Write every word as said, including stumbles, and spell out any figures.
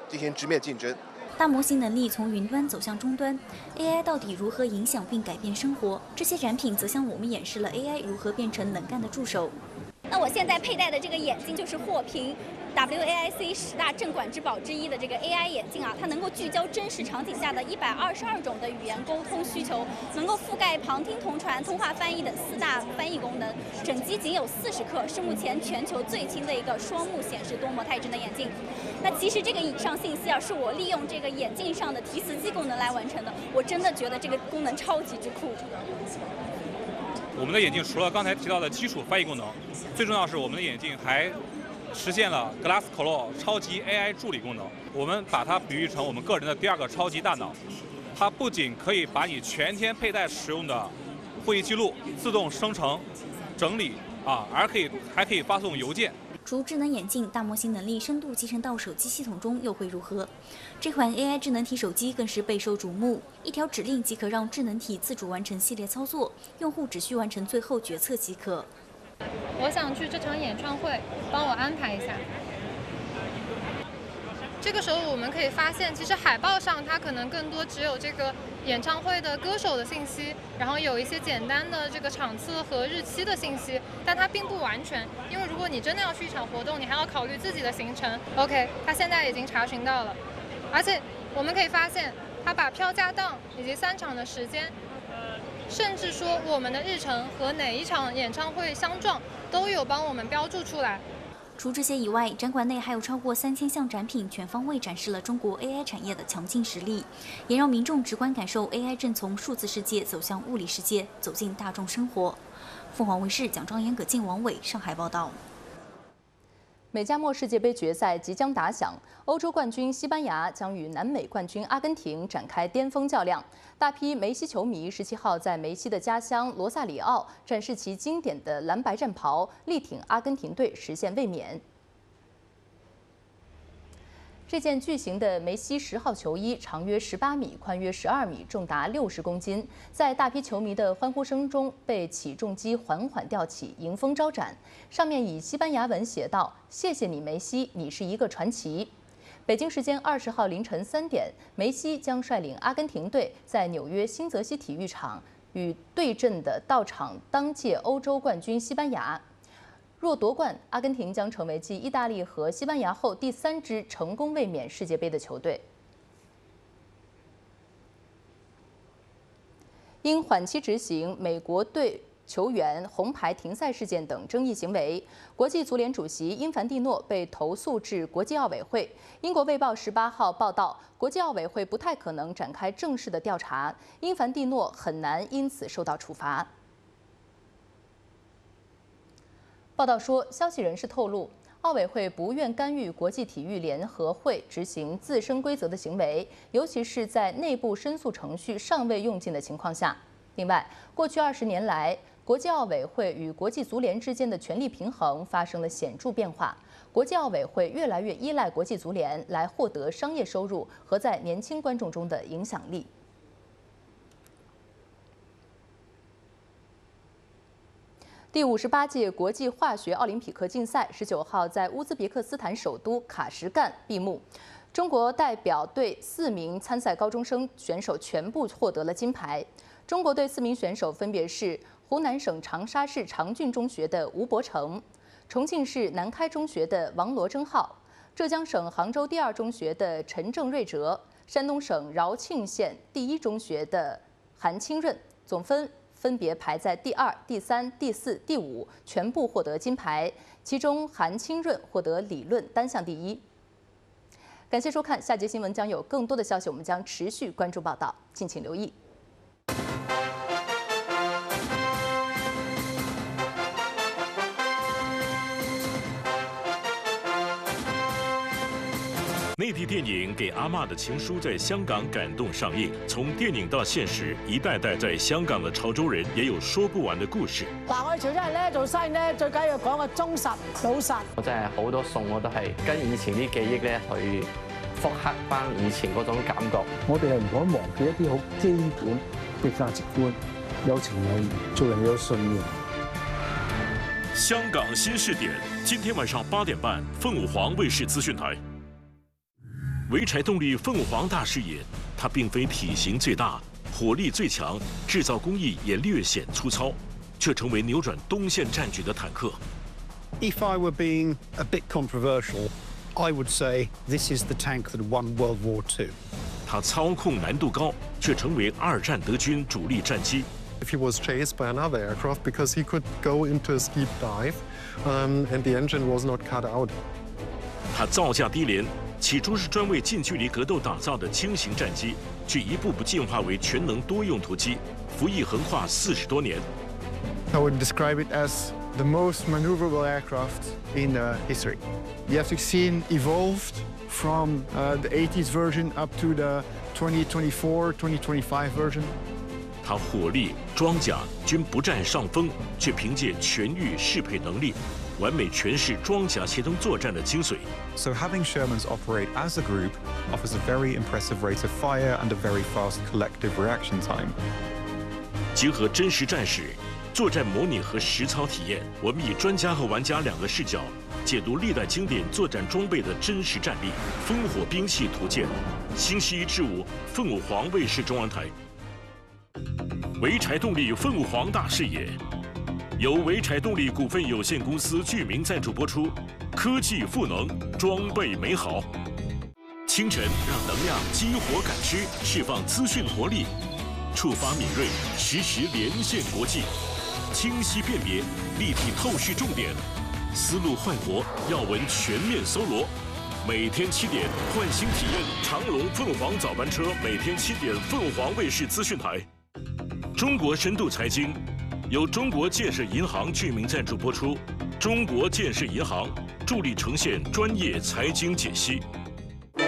进行直面竞争。 大模型能力从云端走向终端 ，A I 到底如何影响并改变生活？这些展品则向我们演示了 A I 如何变成能干的助手。 那我现在佩戴的这个眼镜就是获评 W A I C 十大镇馆之宝之一的这个 A I 眼镜啊，它能够聚焦真实场景下的一百二十二种的语言沟通需求，能够覆盖旁听、同传、通话翻译等四大翻译功能。整机仅有四十克，是目前全球最轻的一个双目显示多模态真的眼镜。那其实这个以上信息啊，是我利用这个眼镜上的提词机功能来完成的。我真的觉得这个功能超级之酷。 我们的眼镜除了刚才提到的基础翻译功能，最重要是我们的眼镜还实现了 Glassclaw 超级 A I 助理功能。我们把它比喻成我们个人的第二个超级大脑，它不仅可以把你全天佩戴使用的会议记录自动生成、整理啊，而可以还可以发送邮件。 除智能眼镜，大模型能力深度集成到手机系统中又会如何？这款 A I 智能体手机更是备受瞩目，一条指令即可让智能体自主完成系列操作，用户只需完成最后决策即可。 我想去这场演唱会，帮我安排一下。这个时候我们可以发现，其实海报上它可能更多只有这个演唱会的歌手的信息，然后有一些简单的这个场次和日期的信息，但它并不完全，因为如果你真的要去一场活动，你还要考虑自己的行程。OK， 它现在已经查询到了，而且我们可以发现，它把票价档以及三场的时间，甚至说我们的日程和哪一场演唱会相撞，都有帮我们标注出来。 除这些以外，展馆内还有超过三千项展品，全方位展示了中国 A I 产业的强劲实力，也让民众直观感受 A I 正从数字世界走向物理世界，走进大众生活。凤凰卫视蒋庄严、葛静、王伟上海报道。 美加墨世界杯决赛即将打响，欧洲冠军西班牙将与南美冠军阿根廷展开巅峰较量。大批梅西球迷十七号在梅西的家乡罗萨里奥展示其经典的蓝白战袍，力挺阿根廷队实现卫冕。这件巨型的梅西十号球衣长约十八米，宽约十二米，重达六十公斤，在大批球迷的欢呼声中被起重机缓缓吊起，迎风招展。上面以西班牙文写道：“谢谢你，梅西，你是一个传奇。”北京时间二十号凌晨三点，梅西将率领阿根廷队在纽约新泽西体育场与对阵的到场当届欧洲冠军西班牙。若夺冠，阿根廷将成为继意大利和西班牙后第三支成功卫冕世界杯的球队。因缓期执行美国队球员红牌停赛事件等争议行为，国际足联主席因凡蒂诺被投诉至国际奥委会。英国《卫报》十八号报道，国际奥委会不太可能展开正式的调查，因凡蒂诺很难因此受到处罚。报道说，消息人士透露，奥委会不愿干预国际体育联合会执行自身规则的行为，尤其是在内部申诉程序尚未用尽的情况下。另外，过去二十年来，国际奥委会与国际足联之间的权力平衡发生了显著变化，国际奥委会越来越依赖国际足联来获得商业收入和在年轻观众中的影响力。第五十八届国际化学奥林匹克竞赛十九号在乌兹别克斯坦首都卡什干闭幕。中国代表队四名参赛高中生选手全部获得了金牌。中国队四名选手分别是湖南省长沙市长郡中学的吴伯成、重庆市南开中学的王罗征浩、浙江省杭州第二中学的陈郑瑞哲、山东省饶庆县第一中学的韩清润，总分分别排在第二、第三、第四、第五，全部获得金牌。其中韩清润获得理论单项第一。感谢收看，下节新闻将有更多的消息，我们将持续关注报道，敬请留意。 内地电影《给阿嬷的情书》在香港感动上映，從電影到現實，一代代在香港嘅潮州人也有說不完嘅故事。 嗱，我哋潮州人咧做生意咧，最緊要講個忠實老實。 我真係好多餸我都係跟以前啲記憶咧去復刻翻以前嗰種感覺。 我哋係唔可以忘記一啲好基本嘅價值觀，有情有義，做人有信念。 香港新視點，今天晚上八點半，鳳凰衛視資訊台。 潍柴动力凤凰大视野，它并非体型最大、火力最强、制造工艺也略显粗糙，却成为扭转东线战局的坦克。 If I were being a bit controversial, I would say this is the tank that won World War Two. 它操控难度高，却成为二战德军主力战机。 If he was chased by another aircraft because he could go into a steep dive, um, and the engine was not cut out. 它造价低廉，起初是专为近距离格斗打造的轻型战机，却一步步进化为全能多用途机，服役横跨四十多年。 I would describe it as the most maneuverable aircraft in uh, history. The F sixteen evolved from uh, the eighties version up to the twenty twenty-four, twenty twenty-five version. 它火力、装甲均不占上风，却凭借全域适配能力，完美诠释装甲协同作战的精髓。 So having Shermans operate as a group offers a very impressive rate of fire and a very fast collective reaction time. 结合真实战史、作战模拟和实操体验，我们以专家和玩家两个视角，解读历代经典作战装备的真实战力。烽火兵器图鉴，星期一至五，凤舞凰卫视中央台。潍柴动力凤凰大视野，由潍柴动力股份有限公司剧名赞助播出。科技赋能，装备美好。清晨让能量激活感知，释放资讯活力，触发敏锐，实时连线国际，清晰辨别，立体透视重点，思路焕活，要闻全面搜罗。每天七点，换新体验长龙凤凰早班车，每天七点，凤凰卫视资讯台。中国深度财经由中国建设银行剧名赞助播出。中国建设银行助力呈现专业财经解析。